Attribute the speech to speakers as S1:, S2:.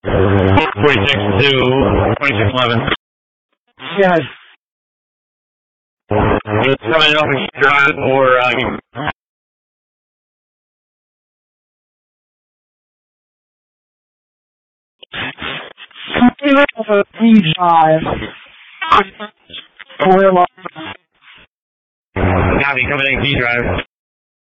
S1: 46 to 2611.
S2: Yes.
S1: Just coming off a drive or
S2: Coming off a D5.
S1: copy, coming in D drive.